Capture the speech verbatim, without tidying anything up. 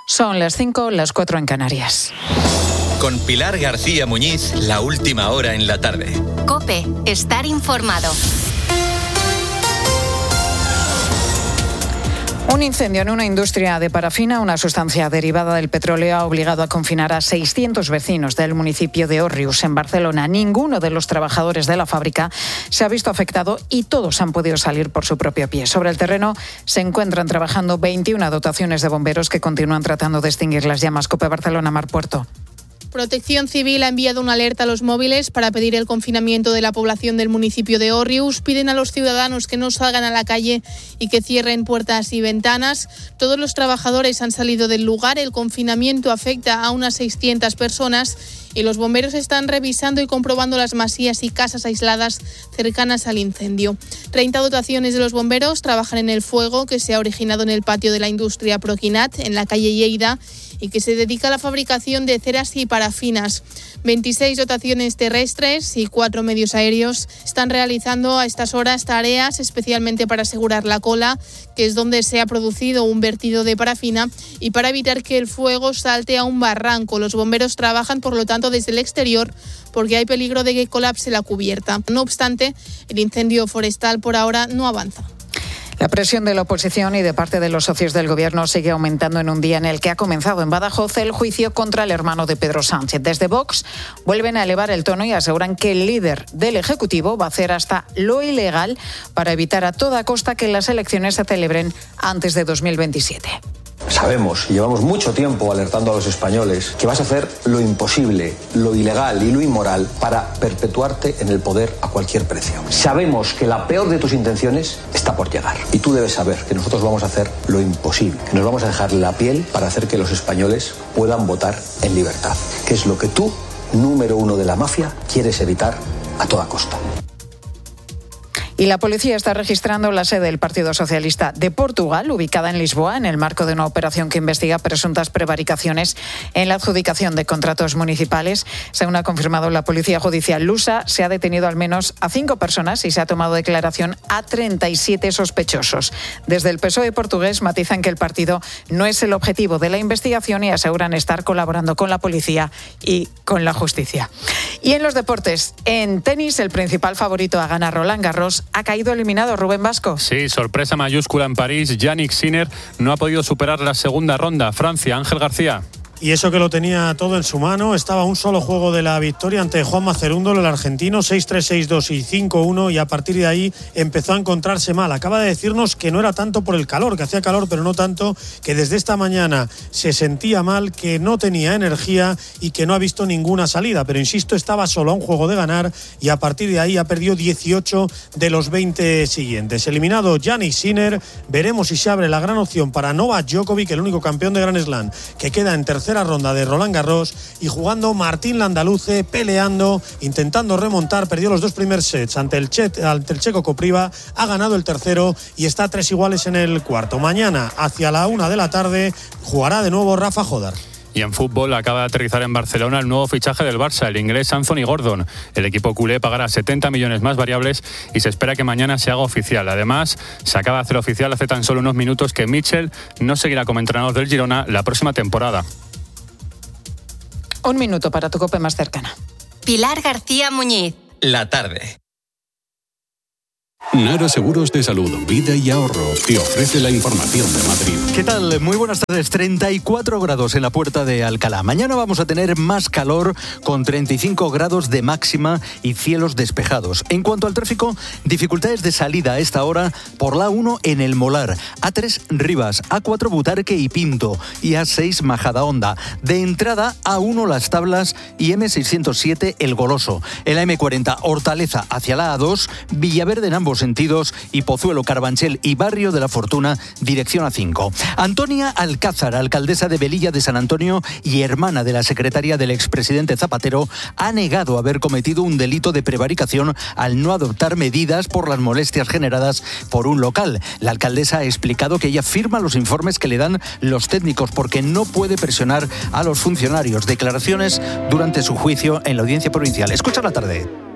Son las cinco, las cuatro en Canarias. Con Pilar García Muñiz, la última hora en la tarde. COPE, estar informado. Un incendio en una industria de parafina, una sustancia derivada del petróleo, ha obligado a confinar a seiscientos vecinos del municipio de Òrrius, en Barcelona. Ninguno de los trabajadores de la fábrica se ha visto afectado y todos han podido salir por su propio pie. Sobre el terreno se encuentran trabajando veintiuna dotaciones de bomberos que continúan tratando de extinguir las llamas. COPE Barcelona, Mar Puerto. Protección Civil ha enviado una alerta a los móviles para pedir el confinamiento de la población del municipio de Òrrius. Piden a los ciudadanos que no salgan a la calle y que cierren puertas y ventanas. Todos los trabajadores han salido del lugar. El confinamiento afecta a unas seiscientas personas y los bomberos están revisando y comprobando las masías y casas aisladas cercanas al incendio. treinta dotaciones de los bomberos trabajan en el fuego que se ha originado en el patio de la industria Proquinat, en la calle Lleida, y que se dedica a la fabricación de ceras y parafinas. veintiséis dotaciones terrestres y cuatro medios aéreos están realizando a estas horas tareas especialmente para asegurar la cola, que es donde se ha producido un vertido de parafina, y para evitar que el fuego salte a un barranco. Los bomberos trabajan, por lo tanto, desde el exterior porque hay peligro de que colapse la cubierta. No obstante, el incendio forestal por ahora no avanza. La presión de la oposición y de parte de los socios del Gobierno sigue aumentando en un día en el que ha comenzado en Badajoz el juicio contra el hermano de Pedro Sánchez. Desde Vox vuelven a elevar el tono y aseguran que el líder del Ejecutivo va a hacer hasta lo ilegal para evitar a toda costa que las elecciones se celebren antes de dos mil veintisiete. Sabemos, y llevamos mucho tiempo alertando a los españoles, que vas a hacer lo imposible, lo ilegal y lo inmoral para perpetuarte en el poder a cualquier precio. Sabemos que la peor de tus intenciones está por llegar. Y tú debes saber que nosotros vamos a hacer lo imposible, que nos vamos a dejar la piel para hacer que los españoles puedan votar en libertad, que es lo que tú, número uno de la mafia, quieres evitar a toda costa. Y la policía está registrando la sede del Partido Socialista de Portugal, ubicada en Lisboa, en el marco de una operación que investiga presuntas prevaricaciones en la adjudicación de contratos municipales. Según ha confirmado la Policía Judicial lusa, se ha detenido al menos a cinco personas y se ha tomado declaración a treinta y siete sospechosos. Desde el P S O E portugués matizan que el partido no es el objetivo de la investigación y aseguran estar colaborando con la policía y con la justicia. Y en los deportes, en tenis, el principal favorito a ganar Roland Garros ha caído eliminado. Rubén Vasco. Sí, sorpresa mayúscula en París. Jannik Sinner no ha podido superar la segunda ronda. Francia, Ángel García. Y eso que lo tenía todo en su mano, estaba un solo juego de la victoria ante Juan Macerúndolo, el argentino, seis tres, seis dos y cinco uno, y a partir de ahí empezó a encontrarse mal. Acaba de decirnos que no era tanto por el calor, que hacía calor, pero no tanto, que desde esta mañana se sentía mal, que no tenía energía y que no ha visto ninguna salida. Pero insisto, estaba solo a un juego de ganar y a partir de ahí ha perdido dieciocho de los veinte siguientes. Eliminado Jannik Sinner, veremos si se abre la gran opción para Novak Djokovic, el único campeón de Grand Slam, que queda en tercera ronda de Roland Garros, y jugando Martín Landaluce, peleando, intentando remontar, perdió los dos primeros sets ante el, che, ante el checo Kopriva, ha ganado el tercero y está a tres iguales en el cuarto. Mañana, hacia la una de la tarde, jugará de nuevo Rafa Jodar. Y en fútbol acaba de aterrizar en Barcelona el nuevo fichaje del Barça, el inglés Anthony Gordon. El equipo culé pagará setenta millones más variables y se espera que mañana se haga oficial. Además, se acaba de hacer oficial hace tan solo unos minutos que Mitchell no seguirá como entrenador del Girona la próxima temporada. Un minuto para tu COPE más cercana. Pilar García Muñiz. La tarde. Nara Seguros de Salud, Vida y Ahorro te ofrece la información de Madrid. ¿Qué tal? Muy buenas tardes. treinta y cuatro grados en la Puerta de Alcalá. Mañana vamos a tener más calor con treinta y cinco grados de máxima y cielos despejados. En cuanto al tráfico, dificultades de salida a esta hora por la A uno en El Molar, A tres Rivas, A cuatro Butarque y Pinto y A seis Majadahonda. De entrada, A uno Las Tablas y eme seiscientos siete El Goloso. En la eme cuarenta Hortaleza hacia la A dos, Villaverde en ambos sentidos y Pozuelo, Carabanchel y Barrio de la Fortuna, dirección A cinco. Antonia Alcázar, alcaldesa de Velilla de San Antonio y hermana de la secretaria del expresidente Zapatero, ha negado haber cometido un delito de prevaricación al no adoptar medidas por las molestias generadas por un local. La alcaldesa ha explicado que ella firma los informes que le dan los técnicos porque no puede presionar a los funcionarios. Declaraciones durante su juicio en la audiencia provincial. Escucha la tarde.